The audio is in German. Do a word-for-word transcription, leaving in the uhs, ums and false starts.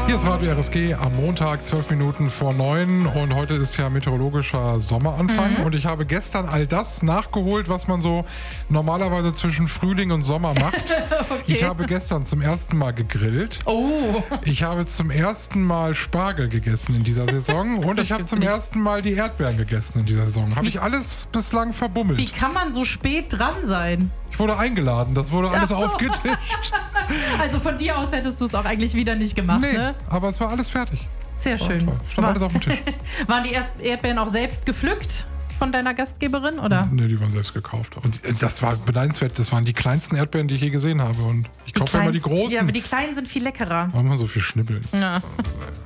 Hier ist Radio R S G am Montag, zwölf Minuten vor neun und heute ist ja meteorologischer Sommeranfang Mhm. und ich habe gestern all das nachgeholt, was man so normalerweise zwischen Frühling und Sommer macht. Okay. Ich habe gestern zum ersten Mal gegrillt. Oh, Ich habe zum ersten Mal Spargel gegessen in dieser Saison und ich habe gibt's zum nicht. ersten Mal die Erdbeeren gegessen in dieser Saison. Habe ich alles bislang wie verbummelt. kann man so spät dran sein? Ich wurde eingeladen, das wurde alles Ach so. aufgetischt. Also von dir aus hättest du es auch eigentlich wieder nicht gemacht, Nee, ne? aber es war alles fertig. Sehr War schön. toll. Stand alles auf dem Tisch. Waren die erst Erdbeeren auch selbst gepflückt von deiner Gastgeberin, oder? Nee, die waren selbst gekauft. Und das war beneidenswert. Das waren die kleinsten Erdbeeren, die ich je gesehen habe. Und ich kaufe immer die Kleinsten- großen. Ja, aber die kleinen sind viel leckerer. Warum man so viel schnippeln? Ja.